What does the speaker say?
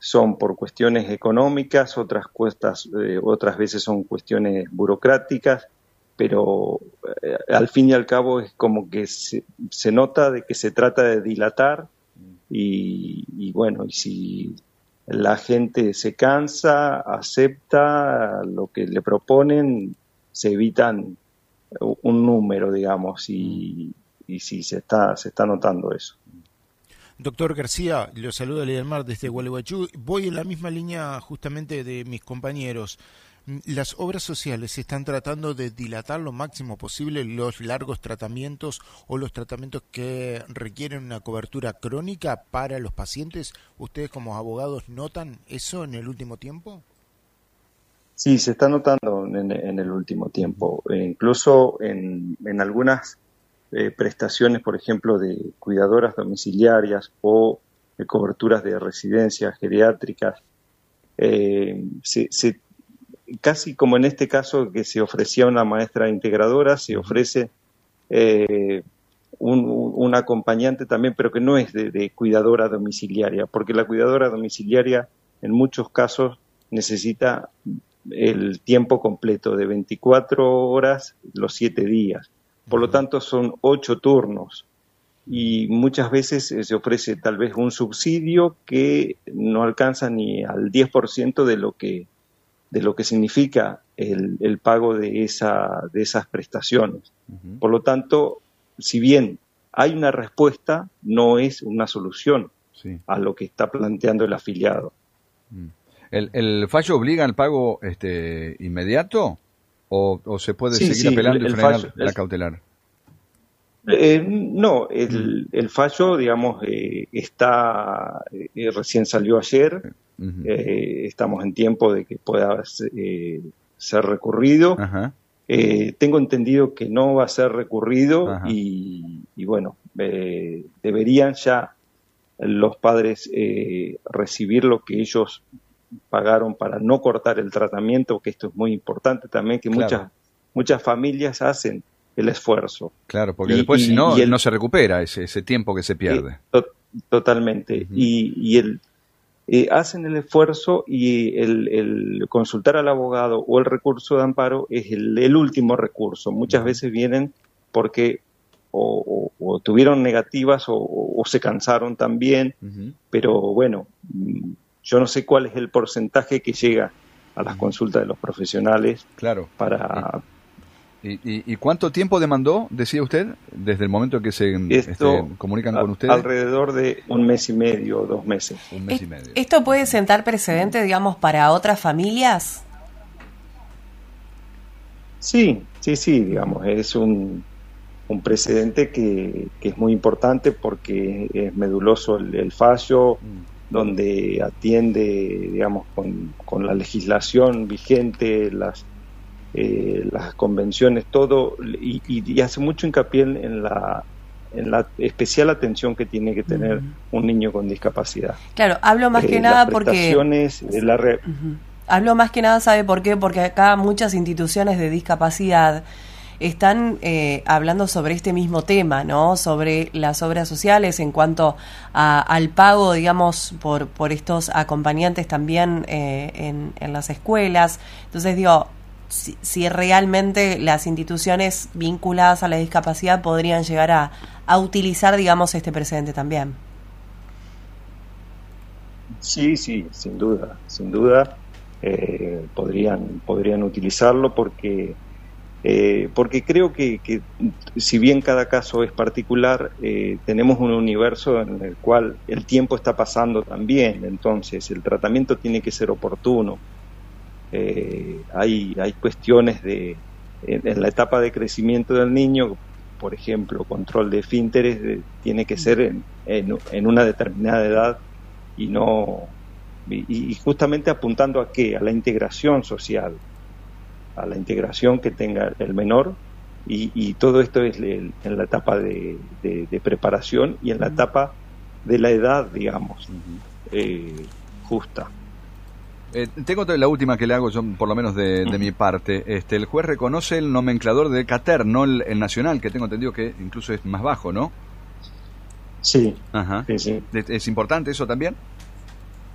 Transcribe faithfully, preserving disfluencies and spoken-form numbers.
son por cuestiones económicas, otras, cuestas, eh, otras veces son cuestiones burocráticas, pero eh, al fin y al cabo es como que se, se nota de que se trata de dilatar y, y bueno, y si la gente se cansa, acepta lo que le proponen, se evitan un número, digamos, y, y sí, se está, se está notando eso. Doctor García, lo saluda Lidelmar desde Gualeguaychú. Voy en la misma línea justamente de mis compañeros. Las obras sociales están tratando de dilatar lo máximo posible los largos tratamientos o los tratamientos que requieren una cobertura crónica para los pacientes. ¿Ustedes como abogados notan eso en el último tiempo? Sí, se está notando en, en el último tiempo. E incluso en, en algunas eh, prestaciones, por ejemplo, de cuidadoras domiciliarias o de coberturas de residencias geriátricas, eh, se, se casi como en este caso que se ofrecía una maestra integradora, se ofrece eh, un, un acompañante también, pero que no es de, de cuidadora domiciliaria, porque la cuidadora domiciliaria en muchos casos necesita el tiempo completo de veinticuatro horas los siete días. Por lo tanto, son ocho turnos y muchas veces se ofrece tal vez un subsidio que no alcanza ni al diez por ciento de lo que de lo que significa el, el pago de, esa, de esas prestaciones. Uh-huh. Por lo tanto, si bien hay una respuesta, no es una solución sí. a lo que está planteando el afiliado. ¿El, el fallo obliga al pago este, inmediato o, o se puede sí, seguir sí, apelando el, y el frenar fallo, la el, cautelar? Eh, no, el, el fallo, digamos, eh, está eh, recién salió ayer. Uh-huh. Eh, estamos en tiempo de que pueda eh, ser recurrido. Uh-huh. Eh, tengo entendido que no va a ser recurrido uh-huh. y, y bueno, eh, deberían ya los padres eh, recibir lo que ellos pagaron para no cortar el tratamiento, que esto es muy importante también, que claro. muchas muchas familias hacen el esfuerzo. Claro, porque y, después y, si no, el, no se recupera ese, ese tiempo que se pierde. Eh, to, totalmente. Uh-huh. Y, y el Eh, hacen el esfuerzo y el, el consultar al abogado o el recurso de amparo es el, el último recurso. Muchas uh-huh. veces vienen porque o, o, o tuvieron negativas o, o se cansaron también, uh-huh. pero bueno, yo no sé cuál es el porcentaje que llega a las uh-huh. consultas de los profesionales. Claro. Para... ¿Y, y, ¿Y cuánto tiempo demandó, decía usted, desde el momento que se Esto, este, comunican a, con ustedes? Alrededor de un mes y medio, dos meses. Un mes y medio. ¿Esto puede sentar precedente, digamos, para otras familias? Sí, sí, sí, digamos, es un, un precedente que, que es muy importante porque es meduloso el, el fallo, mm. donde atiende, digamos, con, con la legislación vigente, las Eh, las convenciones, todo, y, y, y hace mucho hincapié en, en, la, en la especial atención que tiene que tener uh-huh. un niño con discapacidad. Claro, hablo más eh, que nada porque... La re... uh-huh. Hablo más que nada, ¿sabe por qué? Porque acá muchas instituciones de discapacidad están eh, hablando sobre este mismo tema, ¿no? Sobre las obras sociales en cuanto a, al pago, digamos, por, por estos acompañantes también eh, en, en las escuelas. Entonces, digo... Si, si realmente las instituciones vinculadas a la discapacidad podrían llegar a, a utilizar, digamos, este precedente también. Sí, sí, sin duda, sin duda eh, podrían podrían utilizarlo porque eh, porque creo que, que si bien cada caso es particular, eh, tenemos un universo en el cual el tiempo está pasando también, entonces el tratamiento tiene que ser oportuno. Eh, hay, hay cuestiones de en, en la etapa de crecimiento del niño, por ejemplo, control de esfínteres eh, tiene que ser en, en, en una determinada edad y no y, y justamente apuntando a qué, a la integración social, a la integración que tenga el menor y, y todo esto es el, en la etapa de, de, de preparación y en la etapa de la edad, digamos, eh, justa. Eh, tengo la última que le hago yo, por lo menos de, de mi parte. Este, el juez reconoce el nomenclador de CATER, no el, el nacional, que tengo entendido que incluso es más bajo, ¿no? Sí. Ajá. Sí, sí. ¿Es, es importante eso también?